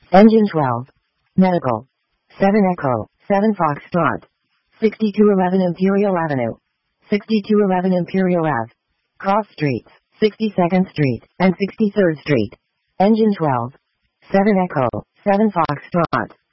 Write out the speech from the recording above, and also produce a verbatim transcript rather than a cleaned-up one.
Engine twelve. Medical. seven Echo, seven Foxtrot. sixty-two eleven Imperial Avenue. sixty-two eleven Imperial Ave. Cross Streets, sixty-second Street, and sixty-third Street. Engine twelve. seven Echo, seven Foxtrot.